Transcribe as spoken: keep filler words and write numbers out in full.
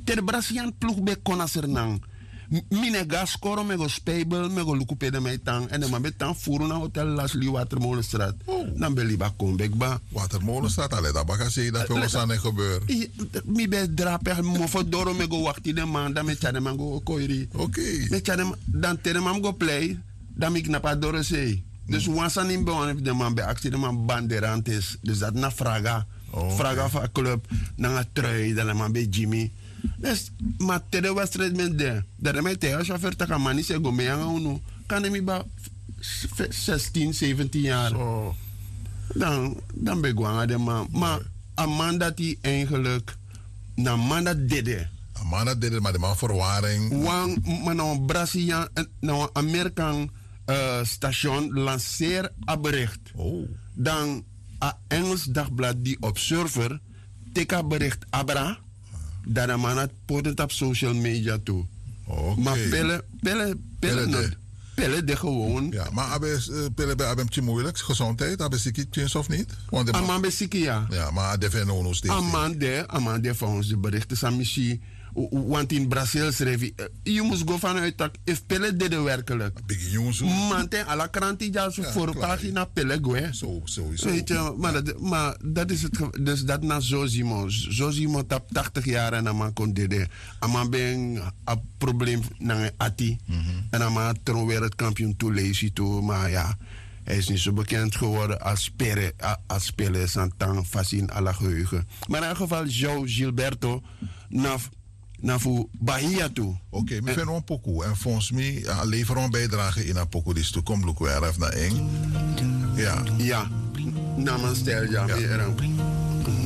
ter Brazilian ploeg bij Konasernang. Mine gas koro me go spijbel, me go lukupe de mij tang. En de man betang voeren naar hotel Lasli Watermolenstraat. Dan ben ik kombek ba. Watermolenstraat, alleen dat bagage dat voor ons aan het gebeuren. Mi be drape, mo fo doro me go wakti de man, dan me chade man go koiri. Oké. Me chade dan tere man go play, dan mi knapa doro sei. Dus wansan in bewan de man be actie de man banderantes. Dus dat na fraga. Fraga van club, na een trui, dan man be Jimmy. Dus, maar tere wedstrijd met de. Dat mij tegen chauffeur taka mani se go me aan unu. Kan ik ba zestien, zeventien jaar. So. Dan, dan ben ik aan de man. Maar een man dat hij eigenlijk, na man dat dede. Een man dat dede, maar de man verwaring. Wang, maar nou een Braziliaan, nou een Amerikaan uh, station lanceer een bericht. Oh. Dan een Engels dagblad die Observer teka bericht abra. Dat een man het potent op social media toe. Okay. Maar pelle, pelle, pelle, pelle, pelle de gewoon. Ja, maar abe, uh, pelle bij abem tje moeilijk, gezondheid, abe ziekjes of niet? Want een man is ziek, ja. Ja, maar de van ons steeds. Een man de, een man de van ons de berichten zijn misschien. Want in Brazil schreef je, je moest go vanuit dat if pelle de de werkelijk. Big jongens. Man ten alle kranten ja zo voor pagina pelle go hè. Zo, sowieso. Weet je, maar dat, maar dat is het, dus dat na zo Simon, zo Simon tap tachtig jaar en dan man kon dede. En man ben een probleem naar ati. En dan man tron wereldkampioen toe lezen toe, maar ja. Hij is niet zo bekend geworden als speler, als speler Santan Facin à la geheugen. Maar in ieder geval, João Gilberto, naf naar voor Bahia toe. Oké, okay, we vinden een pokoe. En volgens mij uh, leveren een bijdrage in een pokoe. Dus toen komt Luke weer even naar één. Ja. Ja, namens Stel, ja. ja.